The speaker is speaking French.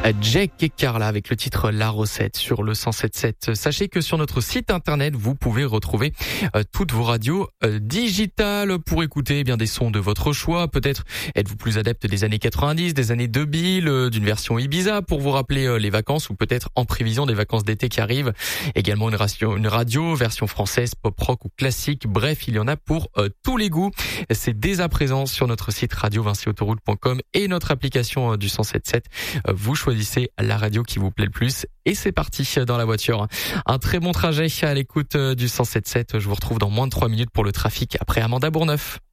Jack et Carla avec le titre La Recette sur le 107.7. Sachez que sur notre site internet, vous pouvez retrouver toutes vos radios digitales pour écouter bien des sons de votre choix. Peut-être êtes-vous plus adepte des années 90, des années 2000, d'une version Ibiza pour vous rappeler les vacances, ou peut-être en prévision des vacances d'été qui arrivent. Également une radio version française, pop rock ou classique. Bref, il y en a pour tous les goûts. C'est dès à présent sur notre site radio-autoroute.com et notre application du 107.7. Vous choisissez la radio qui vous plaît le plus et c'est parti dans la voiture. Un très bon trajet à l'écoute du 107.7. Je vous retrouve dans moins de 3 minutes pour le trafic après Amanda Bourneuf.